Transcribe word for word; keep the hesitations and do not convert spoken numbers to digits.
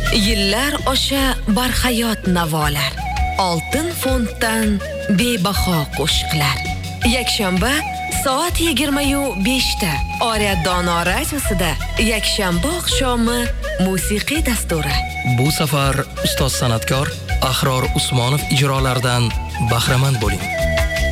Yillar osha barhayot navolar, oltin fonddan bebaho qo'shiqlar. Yakshanba soat yigirma besh ta Oriyat Dono radiosida yakshanba oqshomi musiqiy dasturi. Bu safar ustoz san'atkor Ahror Usmonov ijrolaridan bahramand bo'ling.